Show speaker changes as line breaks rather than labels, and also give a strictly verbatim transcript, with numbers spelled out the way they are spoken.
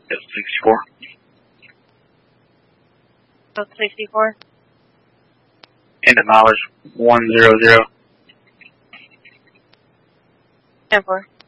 sixty-four.
Code sixty-four.
And the mileage one zero zero.
ten four.